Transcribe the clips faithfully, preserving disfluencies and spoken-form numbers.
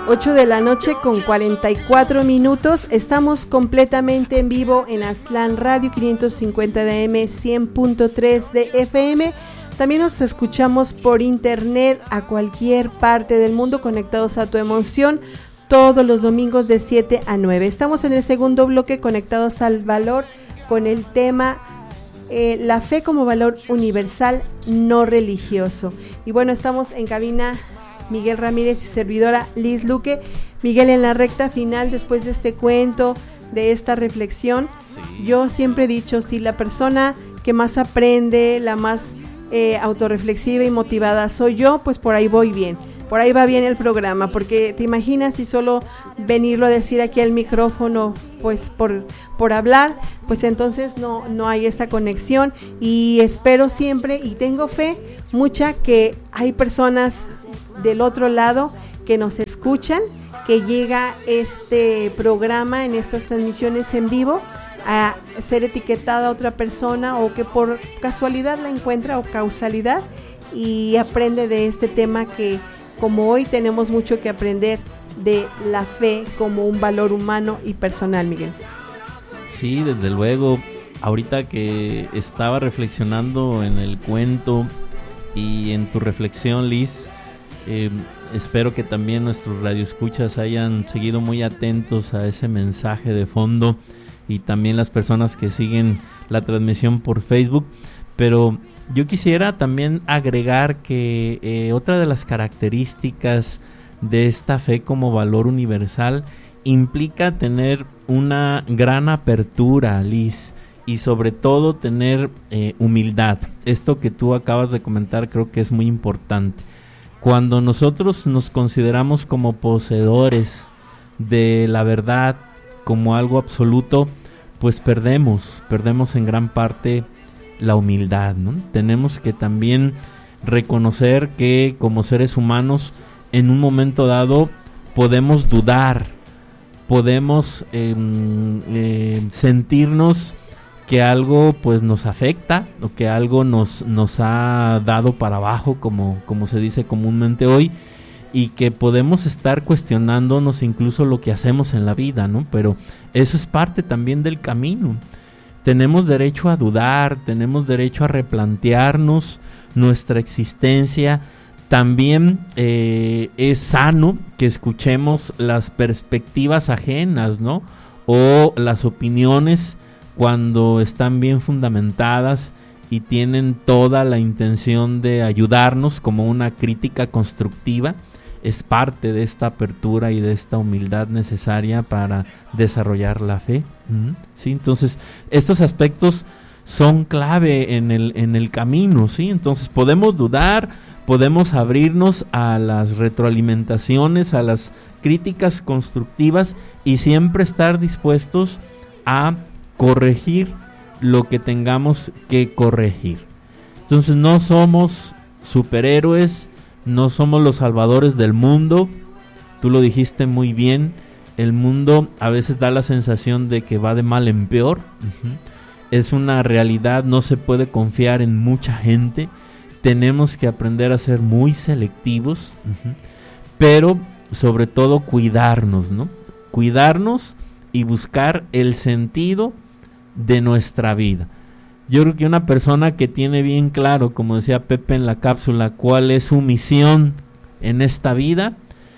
ocho de la noche con cuarenta y cuatro minutos. Estamos completamente en vivo en Aztlán Radio quinientos cincuenta de A M, cien punto tres de F M. También nos escuchamos por internet a cualquier parte del mundo, conectados a tu emoción, todos los domingos de siete a nueve. Estamos en el segundo bloque, conectados al valor, con el tema eh, la fe como valor universal no religioso. Y bueno, estamos en cabina Miguel Ramírez y servidora Liz Luque. Miguel, en la recta final, después de este cuento, de esta reflexión, sí. Yo siempre he dicho, si la persona que más aprende, la más eh, autorreflexiva y motivada soy yo, pues por ahí voy bien, por ahí va bien el programa, porque te imaginas si solo venirlo a decir aquí al micrófono, pues por, por hablar, pues entonces no, no hay esa conexión, y espero siempre, y tengo fe mucha, que hay personas del otro lado que nos escuchan, que llega este programa en estas transmisiones en vivo a ser etiquetada a otra persona, o que por casualidad la encuentra o causalidad y aprende de este tema, que como hoy tenemos mucho que aprender de la fe como un valor humano y personal, Miguel. Sí, desde luego. Ahorita que estaba reflexionando en el cuento y en tu reflexión, Liz, eh, espero que también nuestros radioescuchas hayan seguido muy atentos a ese mensaje de fondo, y también las personas que siguen la transmisión por Facebook. Pero yo quisiera también agregar que eh, otra de las características de esta fe como valor universal implica tener una gran apertura, Liz, y sobre todo tener eh, humildad. Esto que tú acabas de comentar creo que es muy importante. Cuando nosotros nos consideramos como poseedores de la verdad, como algo absoluto, pues perdemos, perdemos en gran parte la humildad, ¿no? Tenemos que también reconocer que como seres humanos, en un momento dado, podemos dudar, podemos eh, eh, sentirnos que algo pues nos afecta, o que algo nos, nos ha dado para abajo, como, como se dice comúnmente hoy, y que podemos estar cuestionándonos incluso lo que hacemos en la vida, ¿no? Pero eso es parte también del camino. Tenemos derecho a dudar, tenemos derecho a replantearnos nuestra existencia. También eh, es sano que escuchemos las perspectivas ajenas, ¿no? O las opiniones, cuando están bien fundamentadas y tienen toda la intención de ayudarnos, como una crítica constructiva. Es parte de esta apertura y de esta humildad necesaria para desarrollar la fe. ¿Mm? ¿Sí? Entonces, estos aspectos son clave en el, en el camino, ¿sí? Entonces, podemos dudar, podemos abrirnos a las retroalimentaciones, a las críticas constructivas, y siempre estar dispuestos a corregir lo que tengamos que corregir. Entonces, no somos superhéroes, no somos los salvadores del mundo. Tú lo dijiste muy bien, el mundo a veces da la sensación de que va de mal en peor. Uh-huh. Es una realidad, no se puede confiar en mucha gente. Tenemos que aprender a ser muy selectivos, uh-huh. Pero sobre todo cuidarnos, ¿no? Cuidarnos y buscar el sentido de nuestra vida. Yo creo que una persona que tiene bien claro, como decía Pepe en la cápsula, cuál es su misión en esta vida,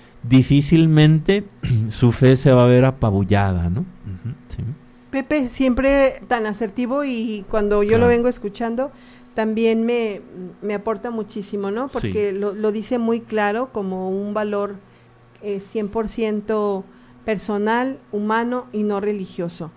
difícilmente su fe se va a ver apabullada, ¿no? Uh-huh, sí. Pepe siempre tan asertivo, y cuando yo claro. lo vengo escuchando también me, me aporta muchísimo, ¿no? Porque sí. lo, lo dice muy claro, como un valor eh, cien por ciento personal, humano y no religioso.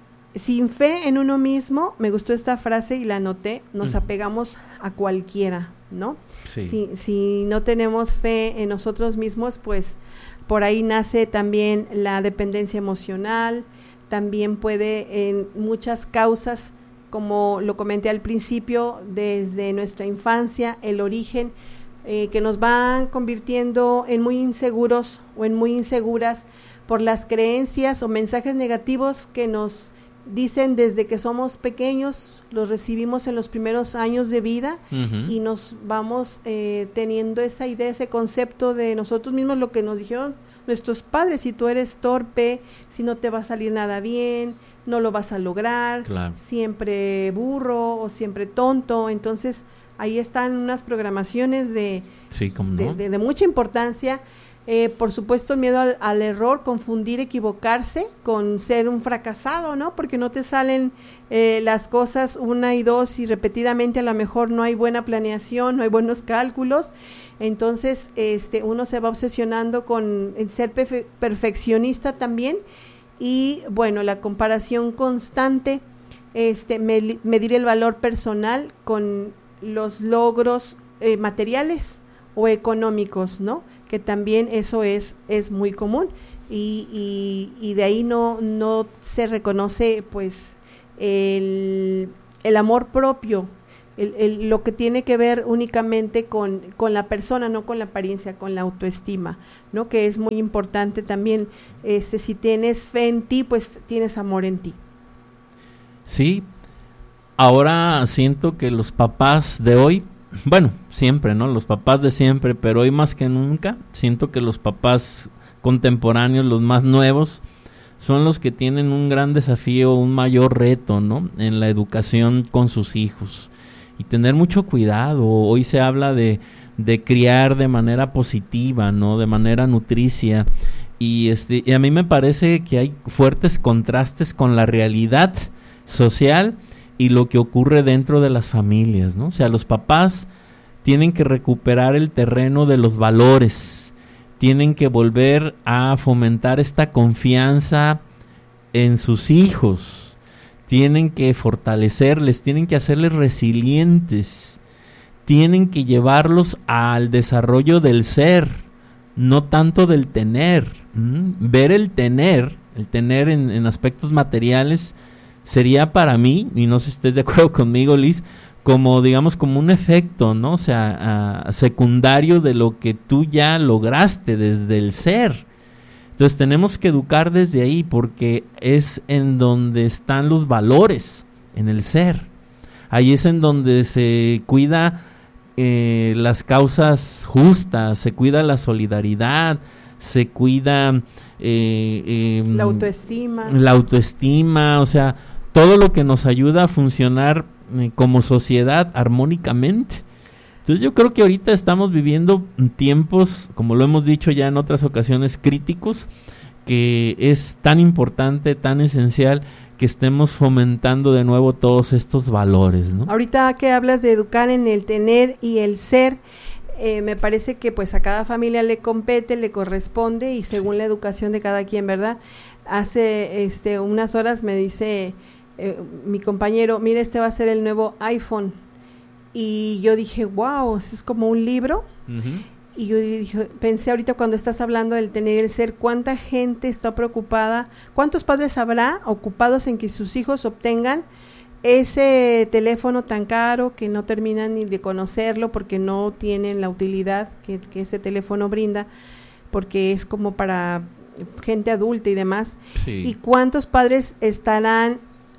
Sin fe en uno mismo, me gustó esta frase y la anoté, nos mm. apegamos a cualquiera, ¿no? Sí. Si, si no tenemos fe en nosotros mismos, pues por ahí nace también la dependencia emocional. También puede, en muchas causas, como lo comenté al principio, desde nuestra infancia, el origen, eh, que nos van convirtiendo en muy inseguros o en muy inseguras por las creencias o mensajes negativos que nos dicen desde que somos pequeños, los recibimos en los primeros años de vida uh-huh. y nos vamos eh, teniendo esa idea, ese concepto de nosotros mismos, lo que nos dijeron nuestros padres: si tú eres torpe, si no te va a salir nada bien, no lo vas a lograr, claro. siempre burro o siempre tonto. Entonces ahí están unas programaciones de, sí, ¿cómo no? de, de, de mucha importancia. Eh, por supuesto, el miedo al, al error, confundir, equivocarse con ser un fracasado, ¿no? Porque no te salen eh, las cosas una y dos y repetidamente, a lo mejor no hay buena planeación, no hay buenos cálculos. Entonces, este, uno se va obsesionando con el ser perfe- perfeccionista también. Y bueno, la comparación constante, este, me, medir el valor personal con los logros eh, materiales o económicos, ¿no? Que también eso es es muy común y, y, y de ahí no no se reconoce pues el, el amor propio, el, el, lo que tiene que ver únicamente con, con la persona, no con la apariencia, con la autoestima, ¿no? Que es muy importante también. Este, si tienes fe en ti, pues tienes amor en ti. Sí, ahora siento que los papás de hoy, bueno, siempre, ¿no? Los papás de siempre, pero hoy más que nunca, siento que los papás contemporáneos, los más nuevos, son los que tienen un gran desafío, un mayor reto, ¿no? En la educación con sus hijos. Y tener mucho cuidado. Hoy se habla de, de criar de manera positiva, ¿no? De manera nutricia. Y, este, y a mí me parece que hay fuertes contrastes con la realidad social y lo que ocurre dentro de las familias, ¿no? O sea, los papás tienen que recuperar el terreno de los valores, tienen que volver a fomentar esta confianza en sus hijos, tienen que fortalecerles, tienen que hacerles resilientes, tienen que llevarlos al desarrollo del ser, no tanto del tener. ¿Mm? Ver el tener, el tener en, en aspectos materiales, sería para mí, y no sé si estés de acuerdo conmigo, Liz, como digamos como un efecto, ¿no? O sea, a, secundario de lo que tú ya lograste desde el ser. Entonces tenemos que educar desde ahí, porque es en donde están los valores, en el ser. Ahí es en donde se cuida eh, las causas justas, se cuida la solidaridad, se cuida eh, eh, la autoestima. La autoestima, o sea, todo lo que nos ayuda a funcionar eh, como sociedad armónicamente. Entonces yo creo que ahorita estamos viviendo tiempos, como lo hemos dicho ya en otras ocasiones, críticos, que es tan importante, tan esencial que estemos fomentando de nuevo todos estos valores, ¿no? Ahorita que hablas de educar en el tener y el ser, eh, me parece que pues a cada familia le compete, le corresponde y según sí. la educación de cada quien, ¿verdad? Hace este unas horas me dice eh, mi compañero, mira, este va a ser el nuevo iPhone. Y yo dije, wow, es como un libro. Uh-huh. Y yo dije, pensé ahorita cuando estás hablando del tener y el ser, ¿cuánta gente está preocupada? ¿Cuántos padres habrá ocupados en que sus hijos obtengan ese teléfono tan caro que no terminan ni de conocerlo porque no tienen la utilidad que, que ese teléfono brinda, porque es como para gente adulta y demás? Sí. ¿Y cuántos padres estarán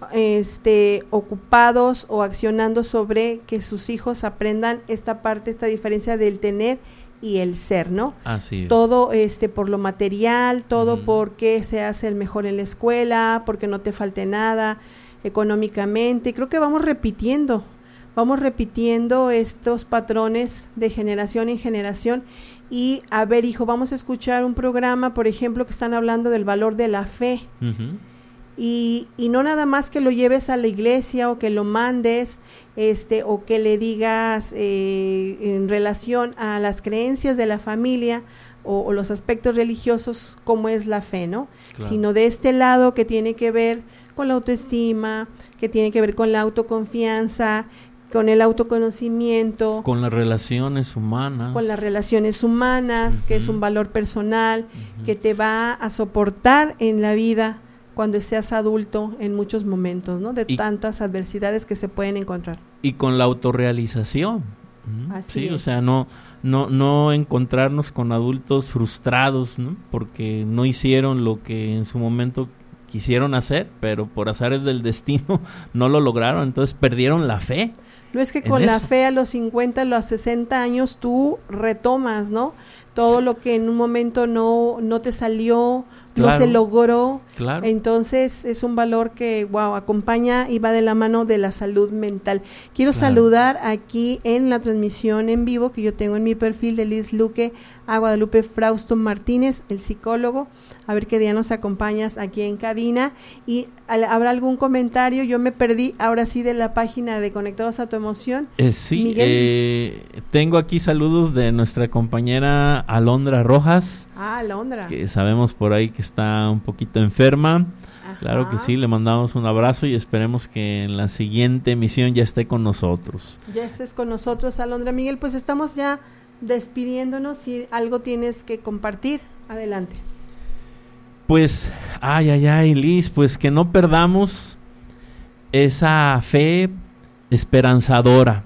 este ocupados o accionando sobre que sus hijos aprendan esta parte, esta diferencia del tener y el ser, ¿no? Así es. Todo este por lo material, todo uh-huh. porque se hace el mejor en la escuela, porque no te falte nada económicamente. Creo que vamos repitiendo, vamos repitiendo estos patrones de generación en generación. Y a ver, hijo, vamos a escuchar un programa, por ejemplo, que están hablando del valor de la fe. Uh-huh. Y, y no nada más que lo lleves a la iglesia o que lo mandes este o que le digas eh, en relación a las creencias de la familia o, o los aspectos religiosos como es la fe, ¿no? Claro. Sino de este lado que tiene que ver con la autoestima, que tiene que ver con la autoconfianza, con el autoconocimiento, con las relaciones humanas, con las relaciones humanas, uh-huh. que es un valor personal, uh-huh. que te va a soportar en la vida cuando seas adulto en muchos momentos, ¿no? De y, tantas adversidades que se pueden encontrar. Y con la autorrealización. Así sí, es. O sea, no, no, no encontrarnos con adultos frustrados, ¿no? Porque no hicieron lo que en su momento quisieron hacer, pero por azares del destino no lo lograron, entonces perdieron la fe. No es que con la fe a los cincuenta, a los sesenta años tú retomas, ¿no? Todo lo que en un momento no, no te salió, claro, no se logró. Claro. Entonces es un valor que, wow, acompaña y va de la mano de la salud mental. Quiero claro. saludar aquí en la transmisión en vivo que yo tengo en mi perfil de Liz Luque a Guadalupe Frausto Martínez, el psicólogo. A ver qué día nos acompañas aquí en cabina. Y ¿habrá algún comentario? Yo me perdí ahora sí de la página de Conectados a tu Emoción. Eh, sí, eh, tengo aquí saludos de nuestra compañera Alondra Rojas. Ah, Alondra. Que sabemos por ahí que está un poquito enferma. Ajá. Claro que sí, le mandamos un abrazo y esperemos que en la siguiente emisión ya esté con nosotros. Ya estés con nosotros, Alondra. Miguel, pues estamos ya despidiéndonos. Si algo tienes que compartir, adelante. Pues, ay, ay, ay, Liz, pues que no perdamos esa fe esperanzadora,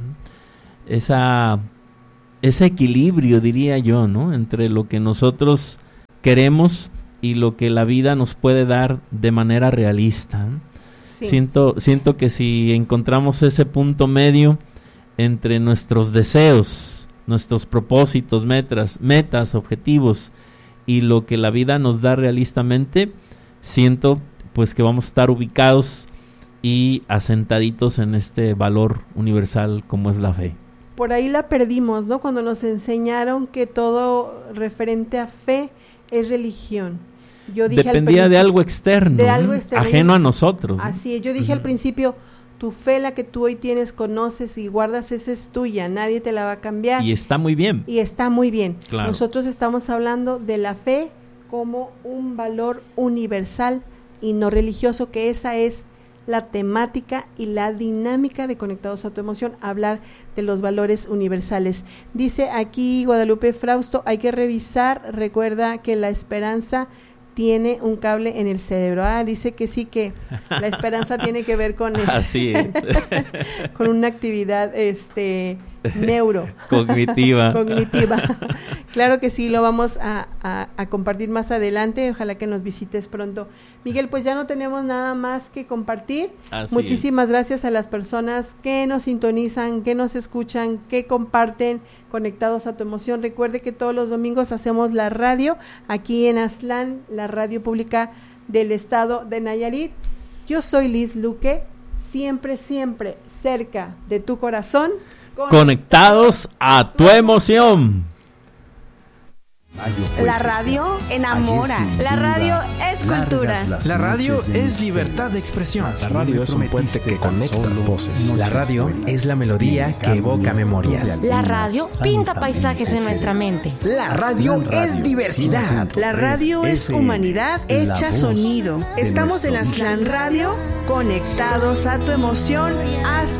esa, ese equilibrio, diría yo, ¿no? Entre lo que nosotros queremos y lo que la vida nos puede dar de manera realista. Sí. Siento, siento que si encontramos ese punto medio entre nuestros deseos, nuestros propósitos, metas, metas, objetivos, y lo que la vida nos da realistamente, siento pues que vamos a estar ubicados y asentaditos en este valor universal como es la fe. Por ahí la perdimos, ¿no? Cuando nos enseñaron que todo referente a fe es religión. Yo dije Dependía de algo externo, de algo externo, ajeno a nosotros. Así es, yo dije uh-huh. al principio, tu fe, la que tú hoy tienes, conoces y guardas, esa es tuya, nadie te la va a cambiar. Y está muy bien. Y está muy bien. Claro. Nosotros estamos hablando de la fe como un valor universal y no religioso, que esa es la temática y la dinámica de Conectados a tu Emoción, hablar de los valores universales. Dice aquí Guadalupe Frausto, hay que revisar, recuerda que la esperanza tiene un cable en el cerebro. Ah, dice que sí, que la esperanza tiene que ver con el, así es. con una actividad este neuro cognitiva. cognitiva. Claro que sí, lo vamos a, a, a compartir más adelante. Ojalá que nos visites pronto. Miguel, pues ya no tenemos nada más que compartir. Así Muchísimas es. Gracias a las personas que nos sintonizan, que nos escuchan, que comparten Conectados a tu Emoción. Recuerde que todos los domingos hacemos la radio aquí en Aztlán, la radio pública del estado de Nayarit. Yo soy Liz Luque, siempre, siempre cerca de tu corazón. Conectados a tu emoción. La radio enamora. La radio es cultura. La radio es libertad de expresión. La radio es un puente que conecta voces. La radio es la melodía que evoca memorias. La radio pinta paisajes en nuestra mente. La radio es diversidad. La radio es humanidad hecha sonido. Estamos en Aztlán Radio, conectados a tu emoción. Hasta